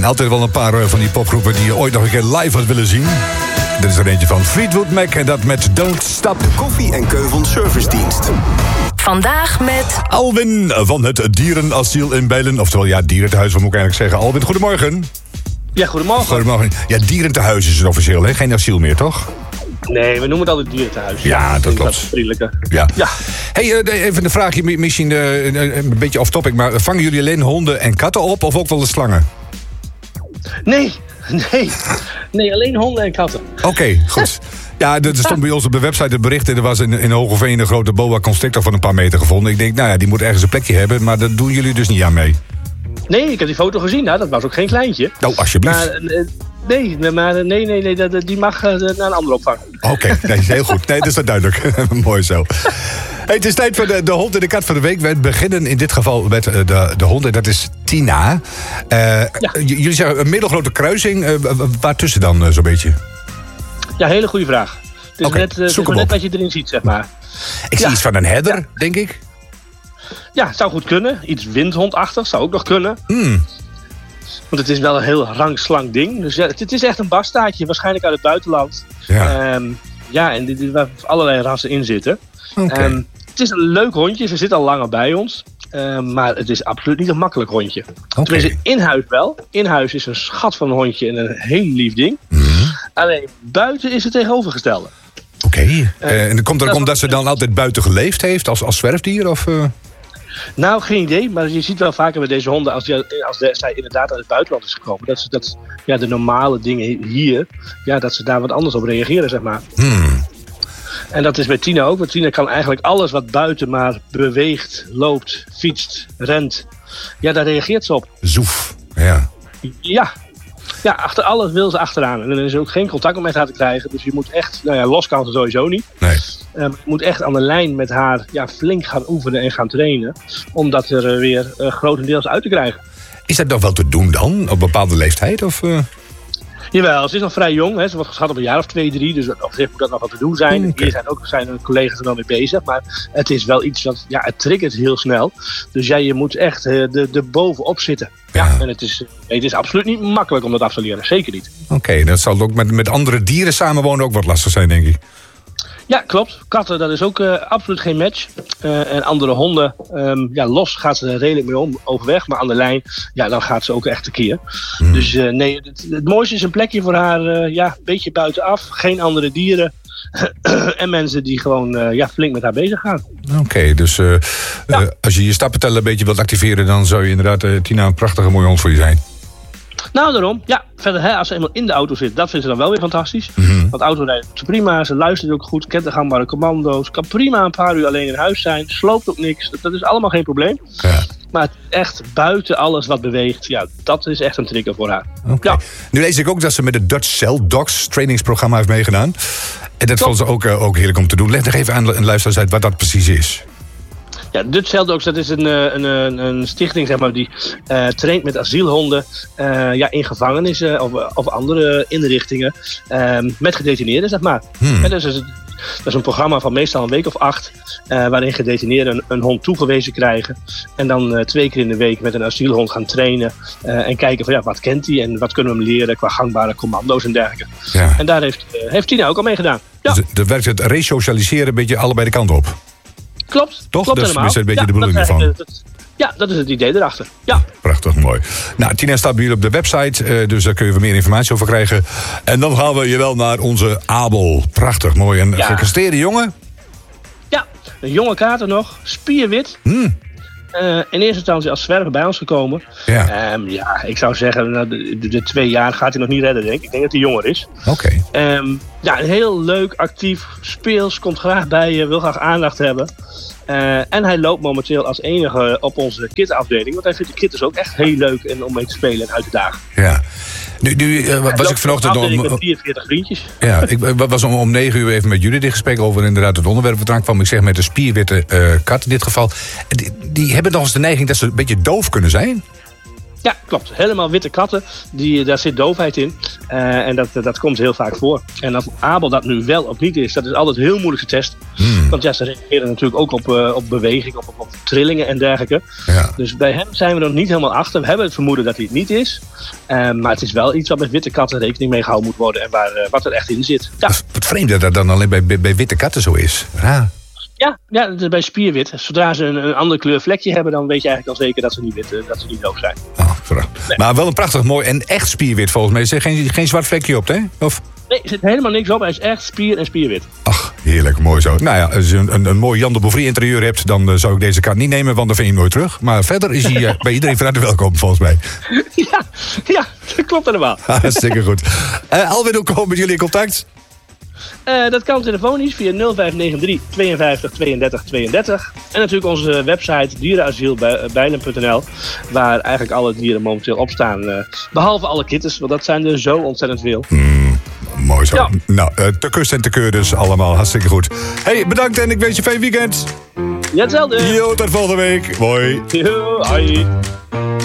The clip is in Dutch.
altijd wel een paar van die popgroepen die je ooit nog een keer live had willen zien. Dit is er eentje van Fleetwood Mac en dat met Don't Stop. De Koffie en Keuvel Servicedienst. Vandaag met Alwin van het dierenasiel in Bijlen. Oftewel, ja, dierentehuis, wat moet ik eigenlijk zeggen. Alwin, goedemorgen. Ja, goedemorgen. Goedemorgen. Ja, dierentehuis is het officieel, hè? Geen asiel meer, toch? Nee, we noemen het altijd dierentehuis. Ja, dat klopt. Dat is vriendelijker. Ja. Ja. Hey, even een vraagje, misschien een beetje off-topic, maar vangen jullie alleen honden en katten op of ook wel de slangen? Nee, alleen honden en katten. Oké, goed. Ja, er stond bij ons op de website het bericht. Er was in Hogeveen een grote boa constrictor van een paar meter gevonden. Ik denk, nou ja, die moet ergens een plekje hebben, maar daar doen jullie dus niet aan mee. Nee, ik heb die foto gezien. Nou, dat was ook geen kleintje. Nou, alsjeblieft. Maar, nee, die mag naar een andere opvang. Oké, nee, heel goed. Nee, dat is dat duidelijk. Mooi zo. Hey, het is tijd voor de hond en de kat van de week. We beginnen in dit geval met de hond en dat is Tina. Jullie zeggen een middelgrote kruising. Waartussen dan zo'n beetje? Ja, hele goede vraag. Het is net wat je erin ziet, zeg maar. Ik zie iets van een herder, denk ik. Ja, zou goed kunnen. Iets windhondachtig zou ook nog kunnen. Want het is wel een heel rangslank ding. Dus ja, het is echt een bastaardje, waarschijnlijk uit het buitenland. Ja, en waar allerlei rassen in zitten. Okay. Het is een leuk hondje, ze zit al langer bij ons. Maar het is absoluut niet een makkelijk hondje. Tenminste, in huis wel. In huis is een schat van een hondje en een heel lief ding. Alleen buiten is het tegenovergestelde. Oké. En komt dat omdat ze dan altijd buiten geleefd heeft als zwerfdier? Of, Nou, geen idee. Maar je ziet wel vaker bij deze honden, als zij inderdaad uit het buitenland is gekomen, dat de normale dingen hier, dat ze daar wat anders op reageren, zeg maar. En dat is bij Tina ook. Want Tina kan eigenlijk alles wat buiten maar beweegt, loopt, fietst, rent. Ja, daar reageert ze op. Zoef, ja. Ja, achter alles wil ze achteraan. En er is ook geen contact met haar te krijgen. Dus je moet echt, los kan ze sowieso niet. Nee. Je moet echt aan de lijn met haar flink gaan oefenen en gaan trainen. Om dat er weer grotendeels uit te krijgen. Is dat nog wel te doen dan, op een bepaalde leeftijd? Of, Jawel, ze is nog vrij jong. Hè. Ze wordt geschat op een jaar of 2, 3. Dus op zich moet dat nog wat te doen zijn. Okay. Hier zijn collega's er wel mee bezig. Maar het is wel iets wat, het triggert heel snel. Dus je moet echt er bovenop zitten. Ja. En het is absoluut niet makkelijk om dat af te leren. Zeker niet. Oké, dat zal ook met andere dieren samenwonen ook wat lastig zijn, denk ik. Ja, klopt. Katten, dat is ook absoluut geen match. En andere honden, los gaat ze er redelijk mee om, overweg. Maar aan de lijn, dan gaat ze ook echt tekeer. Dus nee, het mooiste is een plekje voor haar, een beetje buitenaf. Geen andere dieren. En mensen die gewoon flink met haar bezig gaan. Oké, dus als je stappenteller een beetje wilt activeren, dan zou je inderdaad, Tina, een prachtige mooie hond voor je zijn. Nou, daarom. Ja, verder, als ze eenmaal in de auto zit, dat vindt ze dan wel weer fantastisch. Want autorijden doet ze prima, ze luistert ook goed, kent de gangbare commando's, kan prima een paar uur alleen in huis zijn, sloopt ook niks. Dat is allemaal geen probleem. Ja. Maar echt buiten alles wat beweegt, dat is echt een trigger voor haar. Okay. Ja. Nu lees ik ook dat ze met het Dutch Cell Dogs trainingsprogramma heeft meegedaan. En dat vond ze ook heerlijk om te doen. Leg nog even aan een luisteraars uit wat dat precies is. Ja, Dutch Cell Dogs, dat is een stichting, zeg maar, die traint met asielhonden in gevangenissen of andere inrichtingen met gedetineerden, zeg maar. Dat is een programma van meestal een week of 8, waarin gedetineerden een hond toegewezen krijgen. En dan 2 keer in de week met een asielhond gaan trainen en kijken van wat kent hij en wat kunnen we hem leren qua gangbare commando's en dergelijke. Ja. En daar heeft Tina ook al mee gedaan. Ja. Dus dat werkt het resocialiseren een beetje allebei de kant op. Klopt. Toch? Klopt, dat is een beetje de bedoeling ervan. Dat is het idee erachter. Ja. Prachtig, mooi. Nou, Tina staat bij jullie op de website, dus daar kun je meer informatie over krijgen. En dan gaan we je wel naar onze Abel. Prachtig, mooi. En gecastreerde jongen? Ja, een jonge kater nog, spierwit. In eerste instantie als zwerver bij ons gekomen. Ja. Ik zou zeggen, de 2 jaar gaat hij nog niet redden, denk ik. Ik denk dat hij jonger is. Oké. Heel leuk, actief, speels, komt graag bij je, wil graag aandacht hebben. En hij loopt momenteel als enige op onze kitafdeling. Want hij vindt de kittens ook echt heel leuk om mee te spelen en uit te dagen. Ja. Nu was ik vanochtend om... met 44 vriendjes. Ja, ik was om 9 uur even met Judith in gesprek over inderdaad het onderwerp wat eraan kwam. Ik zeg met de spierwitte kat in dit geval. Die hebben nog eens de neiging dat ze een beetje doof kunnen zijn. Ja, klopt. Helemaal witte katten. Daar zit doofheid in. En dat komt heel vaak voor. En of Abel dat nu wel of niet is, dat is altijd heel moeilijk getest. Want ja, ze reageren natuurlijk ook op beweging, op trillingen en dergelijke. Ja. Dus bij hem zijn we er nog niet helemaal achter. We hebben het vermoeden dat hij het niet is. Maar het is wel iets wat met witte katten rekening mee gehouden moet worden. En wat er echt in zit. Ja. Wat vreemd dat dat dan alleen bij witte katten zo is. Ja. Ja, dat is bij spierwit. Zodra ze een andere kleur vlekje hebben, dan weet je eigenlijk al zeker dat ze niet doof zijn. Oh, nee. Maar wel een prachtig mooi en echt spierwit volgens mij. Er zit geen zwart vlekje op, hè? Of? Nee, er zit helemaal niks op. Hij is echt spier en spierwit. Ach, heerlijk, mooi zo. Nou ja, als je een mooi Jan de Beauvry interieur hebt, dan zou ik deze kat niet nemen, want dan vind je hem nooit terug. Maar verder is hij bij iedereen van harte welkom, volgens mij. Ja, dat klopt helemaal. Hartstikke goed. Alwin, hoe komen met jullie in contact? Dat kan telefonisch via 0593 52 32 32. En natuurlijk onze website dierenasielbeilen.nl, waar eigenlijk alle dieren momenteel op staan. Behalve alle kittens, want dat zijn er zo ontzettend veel. Mooi zo. Ja. Nou, te kust en te keur dus allemaal. Hartstikke goed. Hey, bedankt en ik wens je fijn weekend. Ja, hetzelfde. Jo, tot volgende week. Hoi. Jo, hoi.